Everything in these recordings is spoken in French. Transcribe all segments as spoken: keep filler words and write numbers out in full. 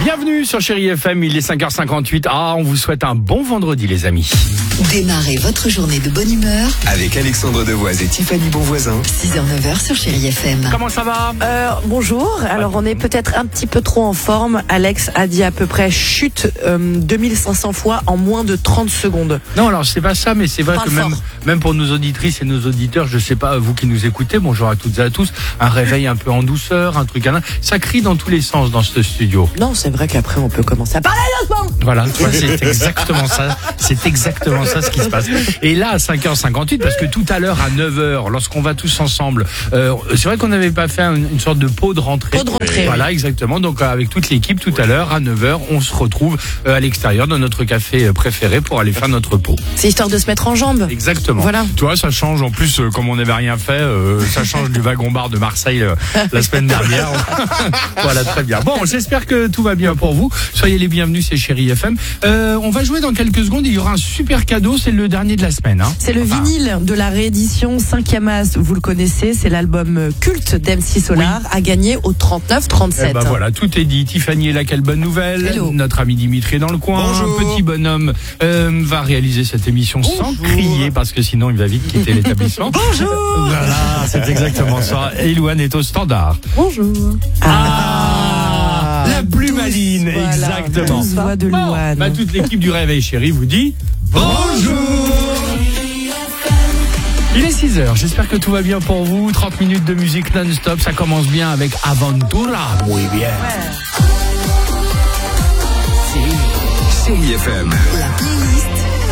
Bienvenue sur Chérie F M, il est cinq heures cinquante-huit. Ah, on vous souhaite un bon vendredi les amis. Démarrez votre journée de bonne humeur avec Alexandre Devoise et Tiffany Bonvoisin. six heures neuf heures sur Chérie F M. Comment ça va? Euh, bonjour, alors on est peut-être un petit peu trop en forme. Alex a dit à peu près chute euh, deux mille cinq cents fois en moins de trente secondes. Non, alors c'est pas ça, mais c'est vrai Parle que même, fort. même pour nos auditrices et nos auditeurs, je sais pas, vous qui nous écoutez, bonjour à toutes et à tous, un réveil un peu en douceur, un truc, un, ça crie dans tous les sens dans ce studio. Non, c'est vrai qu'après on peut commencer à parler doucement. Voilà, tu vois, c'est exactement ça, c'est exactement ça ce qui se passe. Et là, à cinq heures cinquante-huit, parce que tout à l'heure, à neuf heures, lorsqu'on va tous ensemble, euh, c'est vrai qu'on n'avait pas fait une, une sorte de pot de rentrée. Pot de rentrée, Voilà, exactement. Donc, euh, avec toute l'équipe, tout à l'heure, à neuf heures, on se retrouve euh, à l'extérieur dans notre café préféré pour aller faire notre pot. C'est histoire de se mettre en jambes. Exactement. Voilà. Tu vois, ça change, en plus, euh, comme on n'avait rien fait, euh, ça change du wagon-bar de Marseille euh, la semaine dernière. Voilà, très bien. Bon, j'espère que tout va bien pour vous. Soyez les bienvenus, c'est Chérie F M. Euh, on va jouer dans quelques secondes. Il y aura un super cadeau. C'est le dernier de la semaine. Hein. C'est le Enfin, vinyle de la réédition cinquième As, vous le connaissez, c'est l'album culte d'M C Solar, Oui. à gagner au trente-neuf trente-sept. Eh ben voilà, tout est dit. Tiffany est là, quelle bonne nouvelle. Hello. Notre ami Dimitri est dans le coin. Bonjour. Un petit bonhomme euh, va réaliser cette émission sans crier parce que sinon il va vite quitter l'établissement. Bonjour. Voilà, c'est exactement ça. Et Louane est au standard. Bonjour. Ah, la plus maline, voilà, exactement. douce voix de Bon, Louane. bah, toute l'équipe du Réveil Chéri vous dit bonjour. Il est six heures, j'espère que tout va bien pour vous. trente minutes de musique non-stop, ça commence bien avec Aventura. Oui, bien. Chérie F M. La playlist.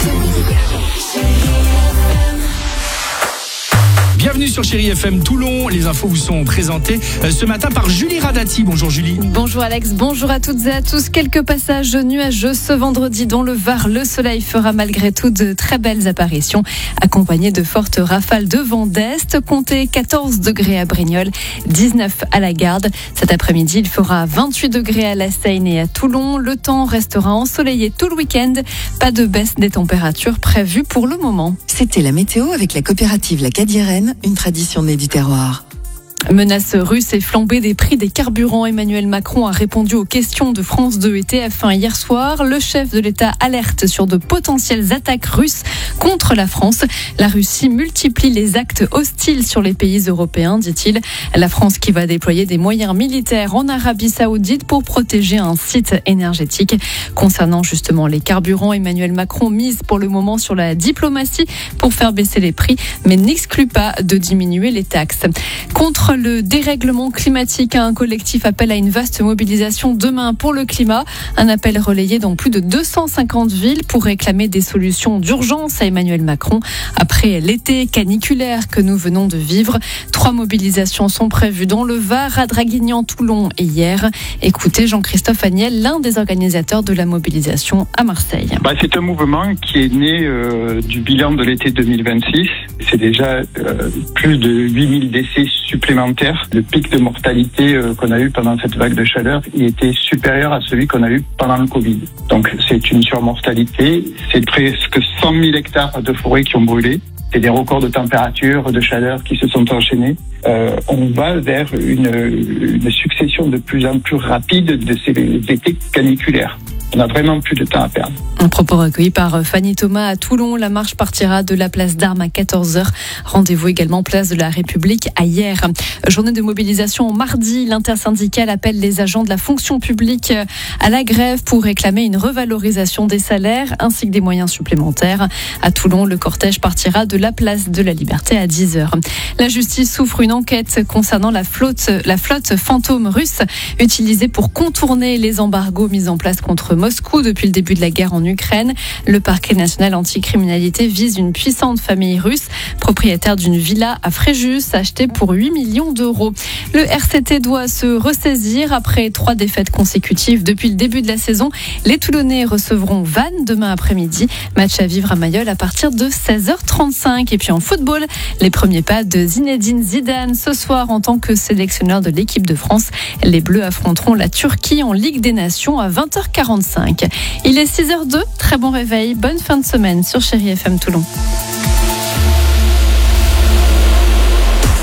Bienvenue sur Chérie F M Toulon. Les infos vous sont présentées euh, ce matin par Julie Radati. Bonjour Julie. Bonjour Alex, bonjour à toutes et à tous. Quelques passages nuageux ce vendredi dans le Var. Le soleil fera malgré tout de très belles apparitions, accompagnées de fortes rafales de vent d'est. Comptez quatorze degrés à Brignoles, dix-neuf à la Garde. Cet après-midi, il fera vingt-huit degrés à La Seine et à Toulon. Le temps restera ensoleillé tout le week-end. Pas de baisse des températures prévues pour le moment. C'était la météo avec la coopérative La Cadiérenne, une tradition née du terroir. Menace russe et flambée des prix des carburants. Emmanuel Macron a répondu aux questions de France deux et T F un hier soir. Le chef de l'État alerte sur de potentielles attaques russes contre la France. La Russie multiplie les actes hostiles sur les pays européens, dit-il. La France qui va déployer des moyens militaires en Arabie Saoudite pour protéger un site énergétique. Concernant justement les carburants, Emmanuel Macron mise pour le moment sur la diplomatie pour faire baisser les prix, mais n'exclut pas de diminuer les taxes. Contre le dérèglement climatique, un collectif appelle à une vaste mobilisation demain pour le climat. Un appel relayé dans plus de deux cent cinquante villes pour réclamer des solutions d'urgence à Emmanuel Macron. Après l'été caniculaire que nous venons de vivre, trois mobilisations sont prévues dans le Var, à Draguignan, Toulon et hier. Écoutez Jean-Christophe Agnel, l'un des organisateurs de la mobilisation à Marseille. Bah, c'est un mouvement qui est né euh, du bilan de l'été deux mille vingt-six. C'est déjà euh, plus de huit mille décès supplémentaires. Le pic de mortalité euh, qu'on a eu pendant cette vague de chaleur, il était supérieur à celui qu'on a eu pendant le Covid. Donc c'est une surmortalité. C'est presque cent mille hectares de forêt qui ont brûlé. C'est des records de température, de chaleur qui se sont enchaînés. Euh, on va vers une, une succession de plus en plus rapide de ces étés caniculaires. On n'a vraiment plus de temps à perdre. Un propos recueilli par Fanny Thomas à Toulon. La marche partira de la place d'Armes à quatorze heures. Rendez-vous également place de la République à hier. Journée de mobilisation mardi. L'intersyndicale appelle les agents de la fonction publique à la grève pour réclamer une revalorisation des salaires ainsi que des moyens supplémentaires. À Toulon, le cortège partira de la place de la Liberté à dix heures. La justice ouvre une enquête concernant la flotte, la flotte fantôme russe utilisée pour contourner les embargos mis en place contre Moscou depuis le début de la guerre en Ukraine. Le parquet national anticriminalité vise une puissante famille russe, propriétaire d'une villa à Fréjus, achetée pour huit millions d'euros. Le R C T doit se ressaisir après trois défaites consécutives depuis le début de la saison. Les Toulonnais recevront Vannes demain après-midi. Match à vivre à Mayol à partir de seize heures trente-cinq. Et puis en football, les premiers pas de Zinedine Zidane ce soir en tant que sélectionneur de l'équipe de France. Les Bleus affronteront la Turquie en Ligue des Nations à vingt heures quarante-cinq. Il est six heures deux, très bon réveil, bonne fin de semaine sur Chérie F M Toulon. La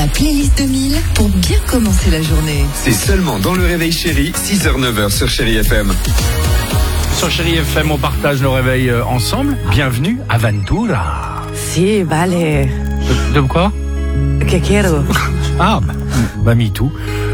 La playlist de mille pour bien commencer la journée. C'est seulement dans le réveil chéri, six heures neuf heures sur Chéri F M. Sur Chéri F M, on partage le réveil euh, ensemble. Bienvenue à Ventura. Si, vale. De, de quoi? Que quiero. Ah, bah, bah me too.